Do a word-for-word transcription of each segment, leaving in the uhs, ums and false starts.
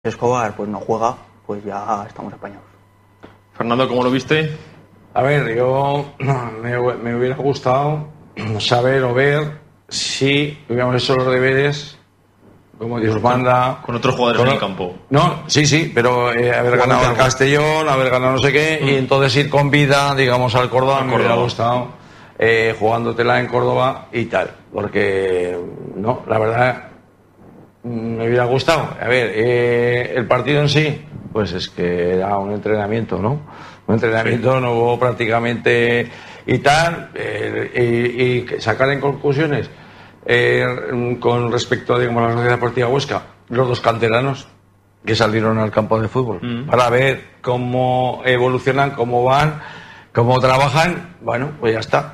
Escobar pues no juega, pues ya estamos apañados. Fernando, ¿cómo lo viste? A ver, yo me, me hubiera gustado saber o ver si hubiéramos hecho los deberes como Dios manda. Con otros jugadores con, en el campo. No, sí, sí, pero eh, haber ganado al Castellón, haber ganado no sé qué, mm. y entonces ir con vida, digamos, al Córdoba, al me Córdoba. hubiera gustado, eh, jugándotela en Córdoba y tal, porque, no, la verdad, me hubiera gustado. A ver, eh, el partido en sí, pues es que era un entrenamiento, ¿no? Un entrenamiento, sí. No hubo prácticamente y tal, eh, y, y sacar en conclusiones eh, con respecto a, digamos, la Sociedad Deportiva Huesca, los dos canteranos que salieron al campo de fútbol, mm. para ver cómo evolucionan, cómo van, cómo trabajan. Bueno, pues ya está.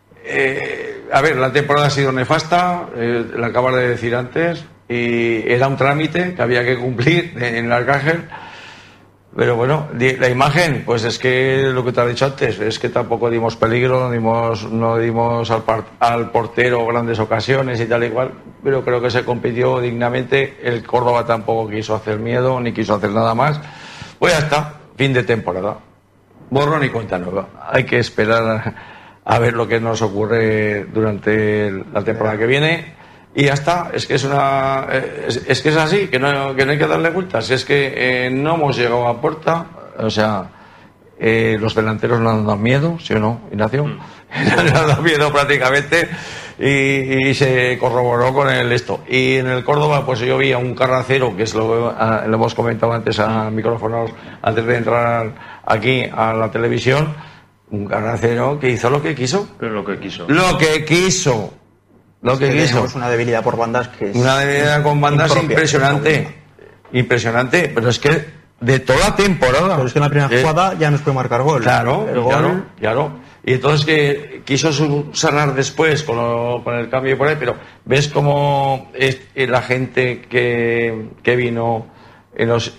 Eh, a ver, la temporada ha sido nefasta, eh, lo acabas de decir antes, y era un trámite que había que cumplir en el Arcángel. Pero bueno, la imagen, pues es que lo que te has dicho antes, es que tampoco dimos peligro, no dimos, no dimos al, par, al portero grandes ocasiones y tal y cual, pero creo que se compitió dignamente. El Córdoba tampoco quiso hacer miedo, ni quiso hacer nada más. Pues ya está, fin de temporada. Borrón y cuenta nueva. Hay que esperar a, a ver lo que nos ocurre durante la temporada que viene. Y ya está, es que es una es, es que es así, que no, que no hay que darle vueltas. Es que eh, no hemos llegado a puerta, o sea, eh, los delanteros no han dado miedo, ¿sí o no, Ignacio? Mm. No han dado miedo prácticamente, y, y se corroboró con el esto. Y en el Córdoba, pues yo vi a un carracero, que es lo, a, lo hemos comentado antes a micrófonos, antes de entrar aquí a la televisión, un carracero que hizo lo que quiso. Pero lo que quiso. Lo que quiso. Lo que, que tenemos una debilidad por bandas que es una debilidad con bandas impropia, impresionante, impresionante, pero es que de toda temporada. Pero es que en la primera eh, jugada ya nos puede marcar gol. Claro, el claro, gol... claro. Y entonces que quiso subsanar después con, lo, con el cambio por ahí, pero ves cómo es la gente que, que vino en, los,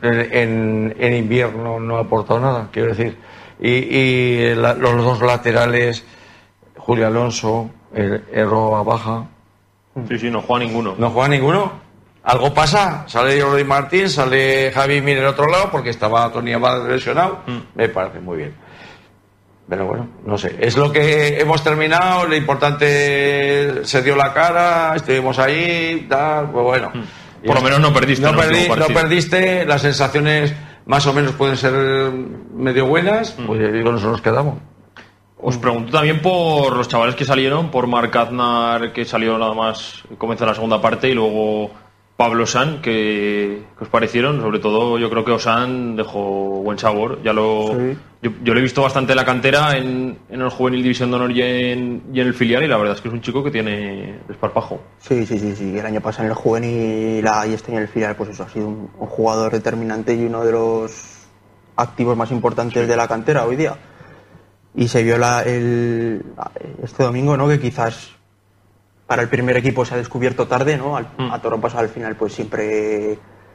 en, en invierno no ha aportado nada, quiero decir. Y, y la, los dos laterales, Julio Alonso, el Erro a baja. Sí, sí, no juega ninguno. No juega ninguno. Algo pasa. Sale Jordi Martín, sale Javi Mir el otro lado, porque estaba Tony Abad lesionado. Mm. Me parece muy bien. Pero bueno, no sé. Es lo que hemos terminado. Lo importante, se dio la cara, estuvimos ahí, tal, pues bueno. Mm. Por lo menos no perdiste. No, perdí, no perdiste. Las sensaciones más o menos pueden ser medio buenas. Mm. Pues con eso nos quedamos. Os pregunto también por los chavales que salieron, por Marc Aznar, que salió nada más, comenzó la segunda parte, y luego Pablo Ossán, que, que os parecieron. Sobre todo yo creo que Ossán dejó buen sabor. Ya lo, sí. yo, yo lo he visto bastante en la cantera, en, en el Juvenil División de Honor y en, y en el filial, y la verdad es que es un chico que tiene desparpajo. Sí, sí, sí, sí. El año pasado en el Juvenil y este año en el filial, pues eso, ha sido un, un jugador determinante y uno de los activos más importantes sí. de la cantera hoy día. Y se vio la, el, este domingo, ¿no? Que quizás para el primer equipo se ha descubierto tarde, ¿no? Al, mm. A toro pasado al final, pues siempre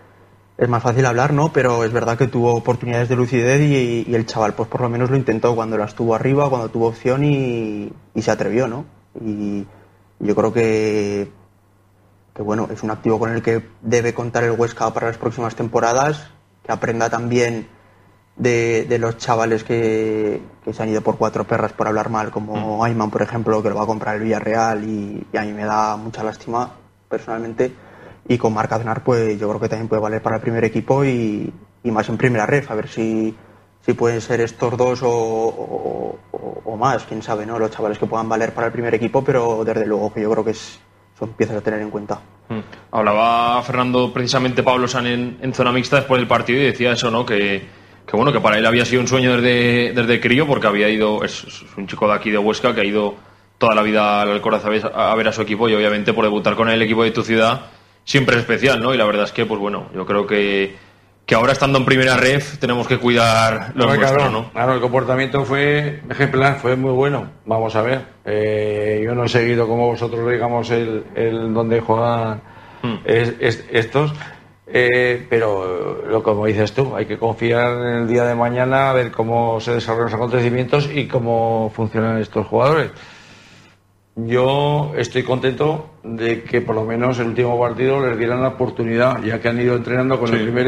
es más fácil hablar, ¿no? Pero es verdad que tuvo oportunidades de lucidez y, y el chaval, pues por lo menos lo intentó cuando las tuvo arriba, cuando tuvo opción y, y se atrevió, ¿no? Y yo creo que, que, bueno, es un activo con el que debe contar el Huesca para las próximas temporadas, que aprenda también De, de los chavales que, que se han ido por cuatro perras por hablar mal, como mm. Ayman, por ejemplo, que lo va a comprar el Villarreal, y, y a mí me da mucha lástima personalmente. Y con Marc Aznar, pues yo creo que también puede valer para el primer equipo y, y más en primera ref, a ver si, si pueden ser estos dos o, o, o, o más, quién sabe, ¿no? Los chavales que puedan valer para el primer equipo, pero desde luego que yo creo que es, son piezas a tener en cuenta. Mm. Hablaba Fernando precisamente Pablo Ossán en, en zona mixta después del partido, y decía eso, ¿no? Que que bueno, que para él había sido un sueño desde, desde crío, porque había ido, es, es un chico de aquí de Huesca que ha ido toda la vida al Corazón a ver a su equipo, y obviamente por debutar con el equipo de tu ciudad siempre es especial, ¿no? Y la verdad es que, pues bueno, yo creo que, que ahora estando en primera ref tenemos que cuidar los nuestros, claro, ¿no? Claro, el comportamiento fue ejemplar, fue muy bueno. Vamos a ver, eh, yo no he seguido como vosotros, digamos, el, el donde juegan hmm. es, es, estos. Eh, pero lo como dices tú, hay que confiar en el día de mañana, a ver cómo se desarrollan los acontecimientos y cómo funcionan estos jugadores. yo estoy contento de que por lo menos el último partido les dieran la oportunidad, ya que han ido entrenando con sí. el primer